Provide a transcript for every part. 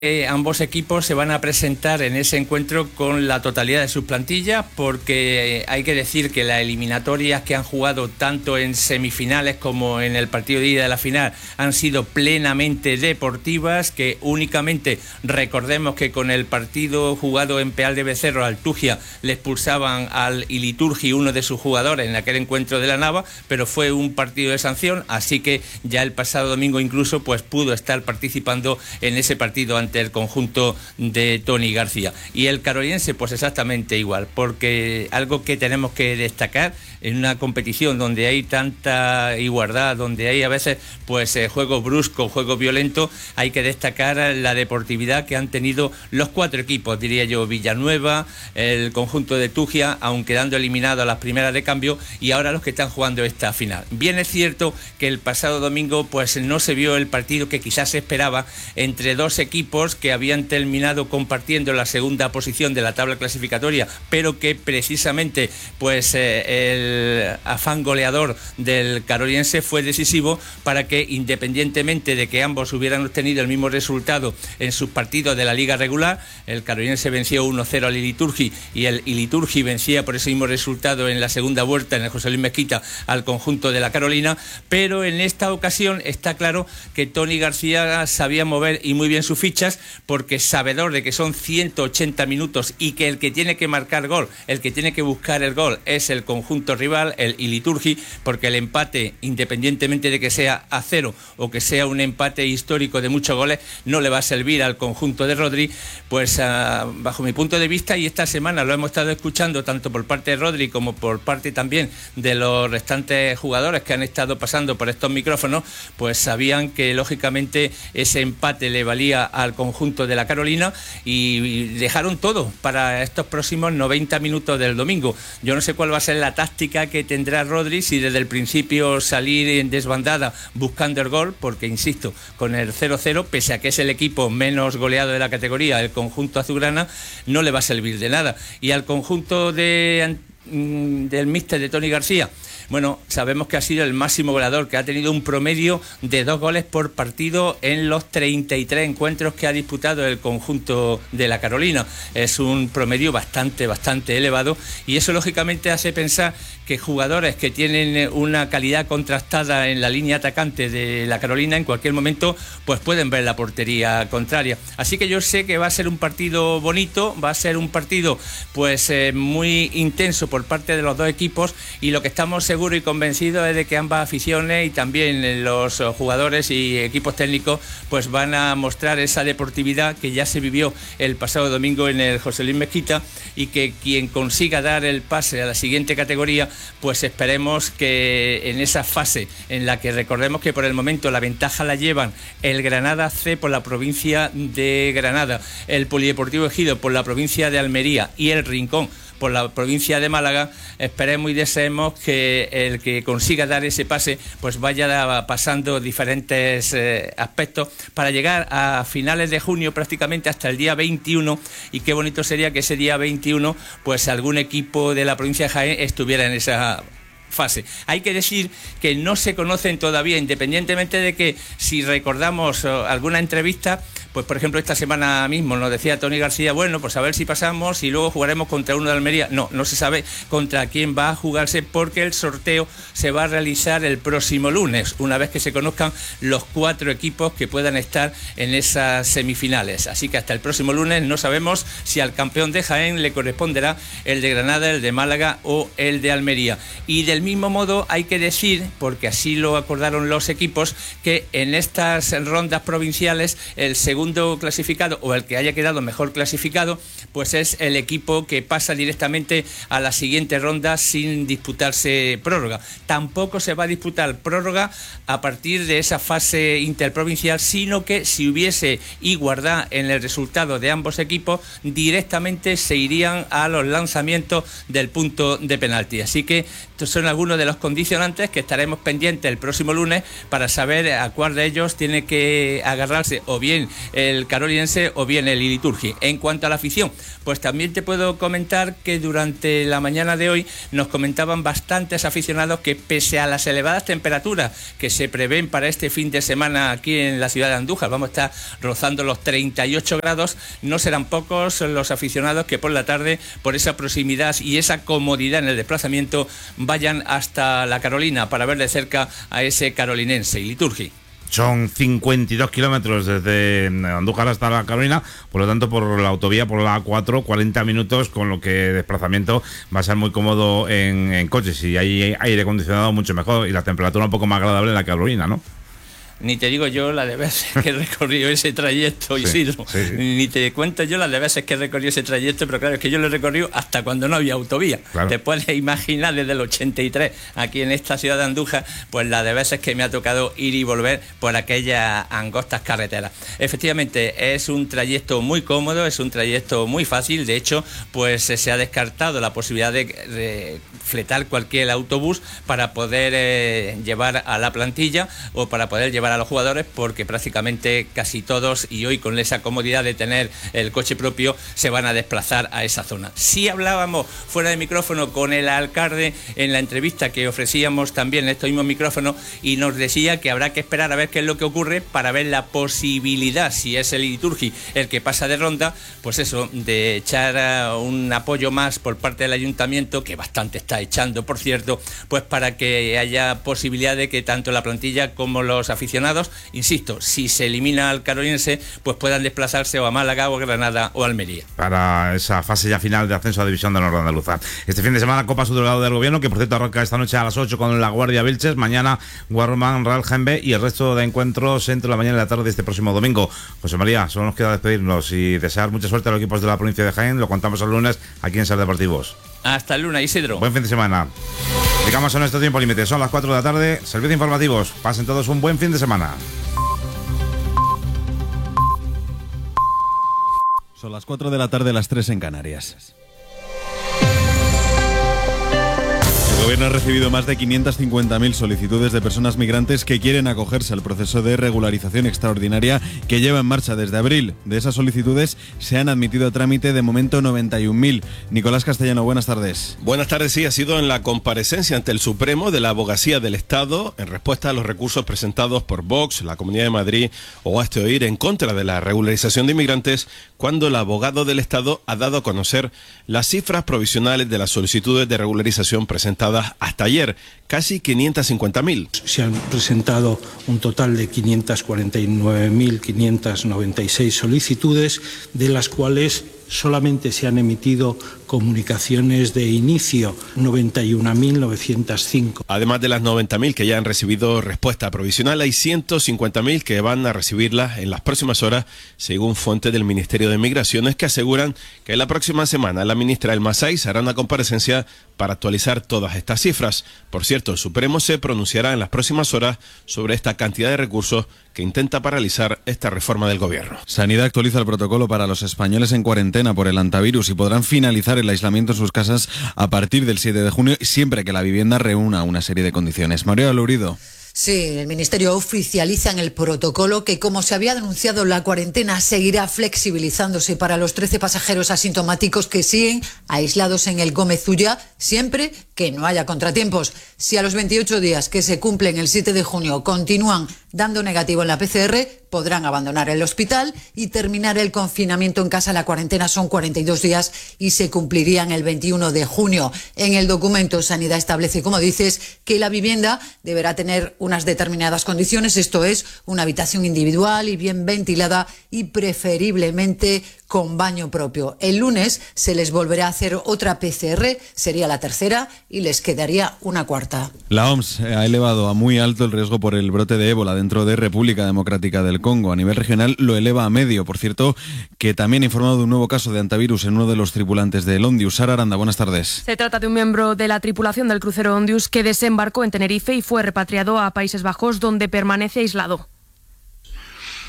Ambos equipos se van a presentar en ese encuentro con la totalidad de sus plantillas, porque hay que decir que las eliminatorias que han jugado tanto en semifinales como en el partido de ida de la final han sido plenamente deportivas, que únicamente recordemos que con el partido jugado en Peal de Becerro al Tugia le expulsaban al Iliturgi, uno de sus jugadores, en aquel encuentro de la Nava, pero fue un partido de sanción, así que ya el pasado domingo incluso pues pudo estar participando en ese partido ante el conjunto de Tony García. Y el carolinense pues exactamente igual, porque algo que tenemos que destacar en una competición donde hay tanta igualdad, donde hay a veces pues juego brusco, juego violento, hay que destacar la deportividad que han tenido los cuatro equipos, diría yo: Villanueva, el conjunto de Tugia, aun quedando eliminados a las primeras de cambio, y ahora los que están jugando esta final. Bien es cierto que el pasado domingo pues no se vio el partido que quizás se esperaba entre dos equipos que habían terminado compartiendo la segunda posición de la tabla clasificatoria, pero que precisamente pues el afán goleador del carolinense fue decisivo para que, independientemente de que ambos hubieran obtenido el mismo resultado en sus partidos de la liga regular, el carolinense venció 1-0 al Iliturgi y el Iliturgi vencía por ese mismo resultado en la segunda vuelta en el José Luis Mezquita al conjunto de la Carolina, pero en esta ocasión está claro que Tony García sabía mover y muy bien sus fichas, porque sabedor de que son 180 minutos y que el que tiene que marcar gol, el que tiene que buscar el gol es el conjunto rival, el Iliturgi, porque el empate, independientemente de que sea a 0 o que sea un empate histórico de muchos goles, no le va a servir al conjunto de Rodri, pues bajo mi punto de vista, y esta semana lo hemos estado escuchando tanto por parte de Rodri como por parte también de los restantes jugadores que han estado pasando por estos micrófonos, pues sabían que lógicamente ese empate le valía al conjunto de la Carolina y dejaron todo para estos próximos 90 minutos del domingo. Yo no sé cuál va a ser la táctica que tendrá Rodri, si desde el principio salir en desbandada buscando el gol, porque insisto, con el 0-0, pese a que es el equipo menos goleado de la categoría, el conjunto azulgrana, no le va a servir de nada. Y al conjunto del míster de Tony García, bueno, sabemos que ha sido el máximo goleador, que ha tenido un promedio de 2 goles por partido en los 33 encuentros que ha disputado el conjunto de la Carolina. Es un promedio bastante elevado, y eso lógicamente hace pensar que jugadores que tienen una calidad contrastada en la línea atacante de la Carolina en cualquier momento pues pueden ver la portería contraria. Así que yo sé que va a ser un partido bonito, va a ser un partido pues muy intenso por parte de los dos equipos, y lo que estamos seguros y convencidos es de que ambas aficiones y también los jugadores y equipos técnicos pues van a mostrar esa deportividad que ya se vivió el pasado domingo en el José Luis Mezquita, y que quien consiga dar el pase a la siguiente categoría, pues esperemos que en esa fase en la que recordemos que por el momento la ventaja la llevan el Granada C por la provincia de Granada, el Polideportivo Ejido por la provincia de Almería y el Rincón por la provincia de Málaga, esperemos y deseemos que el que consiga dar ese pase pues vaya pasando diferentes aspectos para llegar a finales de junio, prácticamente hasta el día 21, y qué bonito sería que ese día 21 pues algún equipo de la provincia de Jaén estuviera en esa fase. Hay que decir que no se conocen todavía, independientemente de que, si recordamos alguna entrevista, pues por ejemplo esta semana mismo nos decía Tony García, bueno, pues a ver si pasamos y luego jugaremos contra uno de Almería. No se sabe contra quién va a jugarse, porque el sorteo se va a realizar el próximo lunes, una vez que se conozcan los 4 equipos que puedan estar en esas semifinales. Así que hasta el próximo lunes no sabemos si al campeón de Jaén le corresponderá el de Granada, el de Málaga o el de Almería. Y del mismo modo hay que decir, porque así lo acordaron los equipos, que en estas rondas provinciales el segundo clasificado, o el que haya quedado mejor clasificado, pues es el equipo que pasa directamente a la siguiente ronda sin disputarse prórroga. Tampoco se va a disputar prórroga a partir de esa fase interprovincial, sino que si hubiese igualdad en el resultado de ambos equipos, directamente se irían a los lanzamientos del punto de penalti. Así que Estos son algunos de los condicionantes que estaremos pendientes el próximo lunes para saber a cuál de ellos tiene que agarrarse, o bien el carolinense o bien el Iliturgi. En cuanto a la afición, pues también te puedo comentar que durante la mañana de hoy nos comentaban bastantes aficionados que pese a las elevadas temperaturas que se prevén para este fin de semana aquí en la ciudad de Andújar, vamos a estar rozando los 38 grados, no serán pocos los aficionados que por la tarde, por esa proximidad y esa comodidad en el desplazamiento, vayan hasta la Carolina para ver de cerca a ese carolinense Iliturgi. Son 52 kilómetros desde Andújar hasta la Carolina, por lo tanto por la autovía, por la A4, 40 minutos, con lo que desplazamiento va a ser muy cómodo en coches. Si hay aire acondicionado, mucho mejor, y la temperatura un poco más agradable en la Carolina, ¿no? Ni te digo yo la de veces que he recorrido ese trayecto, Isidro. Sí. Ni te cuento yo las de veces que he recorrido ese trayecto, pero claro, es que yo lo he recorrido hasta cuando no había autovía. Claro. Te puedes imaginar desde el 83 aquí en esta ciudad de Andújar, pues la de veces que me ha tocado ir y volver por aquellas angostas carreteras. Efectivamente, es un trayecto muy cómodo, es un trayecto muy fácil. De hecho, pues se ha descartado la posibilidad de fletar cualquier autobús para poder llevar a la plantilla o para poder llevar a los jugadores, porque prácticamente casi todos, y hoy con esa comodidad de tener el coche propio, se van a desplazar a esa zona. Sí hablábamos fuera de micrófono con el alcalde en la entrevista que ofrecíamos también en estos mismos micrófonos, y nos decía que habrá que esperar a ver qué es lo que ocurre para ver la posibilidad, si es el Iliturgi el que pasa de ronda, pues eso, de echar un apoyo más por parte del ayuntamiento, que bastante está echando, por cierto, pues para que haya posibilidad de que tanto la plantilla como los aficionados, insisto, si se elimina al carolinense, pues puedan desplazarse o a Málaga o a Granada o a Almería. Para esa fase ya final de ascenso a División de Honor Andaluza. Este fin de semana Copa Subdelegado del Gobierno, que por cierto arranca esta noche a las 8 con la Guardia Vilches, mañana Guarromán, Real Genbe, y el resto de encuentros entre la mañana y la tarde de este próximo domingo. José María, solo nos queda despedirnos y desear mucha suerte a los equipos de la provincia de Jaén. Lo contamos el lunes aquí en Ser Deportivos. Hasta el lunes, Isidro. Buen fin de semana. Llegamos a nuestro tiempo límite, son las 4 de la tarde, servicios informativos. Pasen todos un buen fin de semana. Son las 4 de la tarde, las 3 en Canarias. El Gobierno ha recibido más de 550.000 solicitudes de personas migrantes que quieren acogerse al proceso de regularización extraordinaria que lleva en marcha desde abril. De esas solicitudes se han admitido a trámite de momento 91.000. Nicolás Castellano, buenas tardes. Buenas tardes, sí, ha sido en la comparecencia ante el Supremo de la Abogacía del Estado en respuesta a los recursos presentados por Vox, la Comunidad de Madrid o Hazte Oír en contra de la regularización de inmigrantes, cuando el abogado del Estado ha dado a conocer las cifras provisionales de las solicitudes de regularización presentadas hasta ayer, casi 550.000. Se han presentado un total de 549.596 solicitudes, de las cuales solamente se han emitido comunicaciones de inicio, 91.905. Además de las 90.000 que ya han recibido respuesta provisional, hay 150.000 que van a recibirla en las próximas horas, según fuentes del Ministerio de Migraciones, que aseguran que la próxima semana la ministra Elma Saiz hará una comparecencia para actualizar todas estas cifras. Por cierto, el Supremo se pronunciará en las próximas horas sobre esta cantidad de recursos que intenta paralizar esta reforma del Gobierno. Sanidad actualiza el protocolo para los españoles en cuarentena por el hantavirus y podrán finalizar el aislamiento en sus casas a partir del 7 de junio, siempre que la vivienda reúna una serie de condiciones. María Lourido. Sí, el Ministerio oficializa en el protocolo que, como se había denunciado, la cuarentena seguirá flexibilizándose para los 13 pasajeros asintomáticos que siguen aislados en el Gómez Ulla, siempre que no haya contratiempos. Si a los 28 días que se cumplen el 7 de junio continúan dando negativo en la PCR, podrán abandonar el hospital y terminar el confinamiento en casa. La cuarentena son 42 días y se cumplirían el 21 de junio. En el documento, Sanidad establece, como dices, que la vivienda deberá tener unas determinadas condiciones, esto es, una habitación individual y bien ventilada y preferiblemente con baño propio. El lunes se les volverá a hacer otra PCR, sería la tercera, y les quedaría una cuarta. La OMS ha elevado a muy alto el riesgo por el brote de ébola dentro de República Democrática del Congo. A nivel regional lo eleva a medio. Por cierto, que también ha informado de un nuevo caso de hantavirus en uno de los tripulantes del Ondius. Sara Aranda, buenas tardes. Se trata de un miembro de la tripulación del crucero Ondius que desembarcó en Tenerife y fue repatriado a Países Bajos, donde permanece aislado.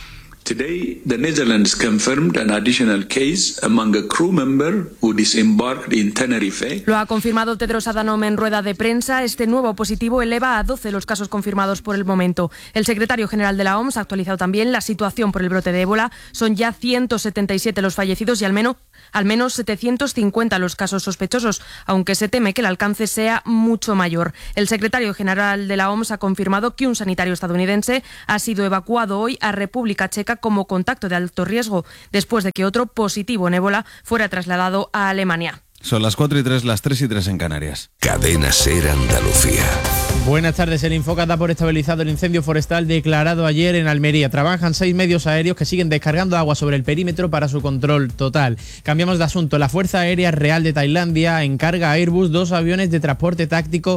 Today, the Netherlands confirmed an additional case among a crew member who disembarked in Tenerife. Lo ha confirmado Tedros Adhanom en rueda de prensa. Este nuevo positivo eleva a 12 los casos confirmados por el momento. El secretario general de la OMS ha actualizado también la situación por el brote de ébola. Son ya 177 los fallecidos y al menos 750 los casos sospechosos, aunque se teme que el alcance sea mucho mayor. El secretario general de la OMS ha confirmado que un sanitario estadounidense ha sido evacuado hoy a República Checa como contacto de alto riesgo, después de que otro positivo en ébola fuera trasladado a Alemania. Son las 4:03, las 3:03 en Canarias. Cadena SER Andalucía. Buenas tardes. El Infoca da por estabilizado el incendio forestal declarado ayer en Almería. Trabajan 6 medios aéreos que siguen descargando agua sobre el perímetro para su control total. Cambiamos de asunto. La Fuerza Aérea Real de Tailandia encarga a Airbus 2 aviones de transporte táctico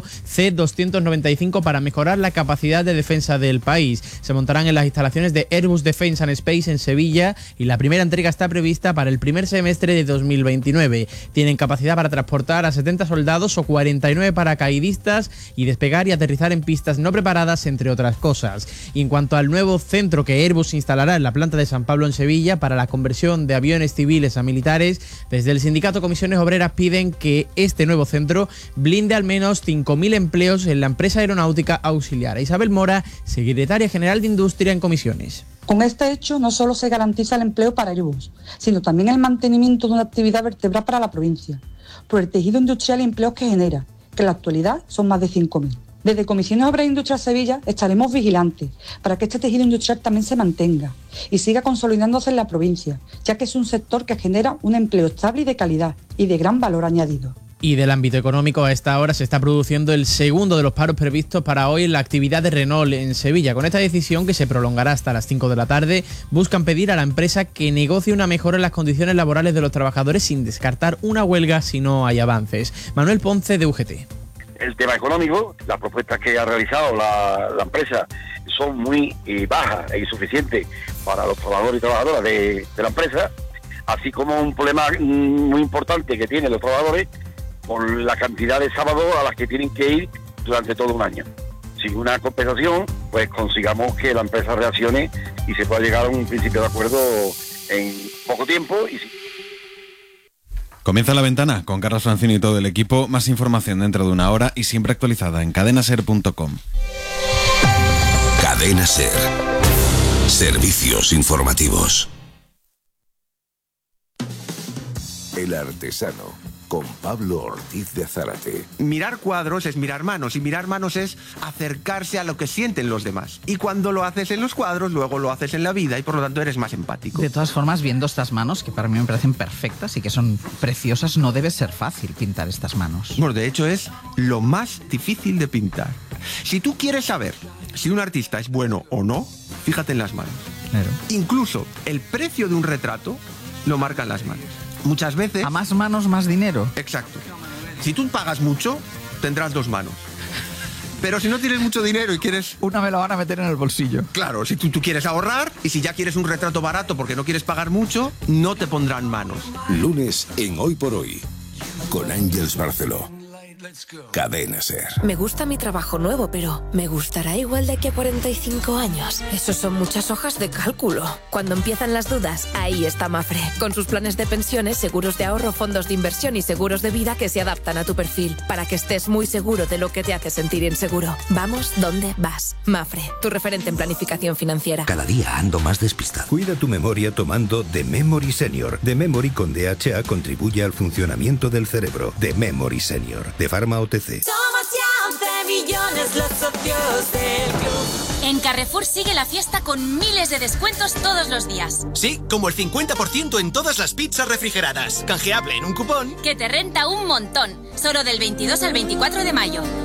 C-295 para mejorar la capacidad de defensa del país. Se montarán en las instalaciones de Airbus Defence and Space en Sevilla y la primera entrega está prevista para el primer semestre de 2029. Tienen capacidad para transportar a 70 soldados o 49 paracaidistas y despegar y aterrizar en pistas no preparadas, entre otras cosas. Y en cuanto al nuevo centro que Airbus instalará en la planta de San Pablo en Sevilla para la conversión de aviones civiles a militares, desde el sindicato Comisiones Obreras piden que este nuevo centro blinde al menos 5.000 empleos en la empresa aeronáutica auxiliar. Isabel Mora, secretaria general de Industria en Comisiones. Con este hecho no solo se garantiza el empleo para Airbus, sino también el mantenimiento de una actividad vertebral para la provincia, por el tejido industrial y empleos que genera, que en la actualidad son más de 5.000. Desde Comisiones Obreras Industrial Sevilla estaremos vigilantes para que este tejido industrial también se mantenga y siga consolidándose en la provincia, ya que es un sector que genera un empleo estable y de calidad y de gran valor añadido. Y del ámbito económico, a esta hora se está produciendo el segundo de los paros previstos para hoy en la actividad de Renault en Sevilla. Con esta decisión, que se prolongará hasta las 5 de la tarde, buscan pedir a la empresa que negocie una mejora en las condiciones laborales de los trabajadores sin descartar una huelga si no hay avances. Manuel Ponce, de UGT. El tema económico, las propuestas que ha realizado la empresa son muy bajas e insuficientes para los trabajadores y trabajadoras de la empresa, así como un problema muy importante que tienen los trabajadores por la cantidad de sábados a las que tienen que ir durante todo un año. Sin una compensación, pues consigamos que la empresa reaccione y se pueda llegar a un principio de acuerdo en poco tiempo. Comienza La Ventana con Carlos Francini y todo el equipo. Más información dentro de una hora y siempre actualizada en cadenaser.com. Cadena SER. Servicios informativos. El Artesano, con Pablo Ortiz de Zárate. Mirar cuadros es mirar manos, y mirar manos es acercarse a lo que sienten los demás. Y cuando lo haces en los cuadros, luego lo haces en la vida y por lo tanto eres más empático. De todas formas, viendo estas manos, que para mí me parecen perfectas y que son preciosas, no debe ser fácil pintar estas manos. Bueno, de hecho es lo más difícil de pintar. Si tú quieres saber si un artista es bueno o no, fíjate en las manos. Claro. Incluso el precio de un retrato lo marcan las manos. Muchas veces... A más manos, más dinero. Exacto. Si tú pagas mucho, tendrás 2 manos. Pero si no tienes mucho dinero y quieres... Una me la van a meter en el bolsillo. Claro, si tú quieres ahorrar y si ya quieres un retrato barato porque no quieres pagar mucho, no te pondrán manos. Lunes en Hoy por Hoy, con Ángeles Barceló. Cadena SER. Me gusta mi trabajo nuevo, pero ¿me gustará igual de aquí a 45 años? Eso son muchas hojas de cálculo. Cuando empiezan las dudas, ahí está Mafre. Con sus planes de pensiones, seguros de ahorro, fondos de inversión y seguros de vida que se adaptan a tu perfil, para que estés muy seguro de lo que te hace sentir inseguro. Vamos donde vas. Mafre, tu referente en planificación financiera. Cada día ando más despistado. Cuida tu memoria tomando The Memory Senior. The Memory con DHA contribuye al funcionamiento del cerebro. The Memory Senior, de Pharma OTC. Somos ya 11 millones los socios del club. En Carrefour sigue la fiesta con miles de descuentos todos los días. Sí, como el 50% en todas las pizzas refrigeradas. Canjeable en un cupón que te renta un montón. Solo del 22 al 24 de mayo.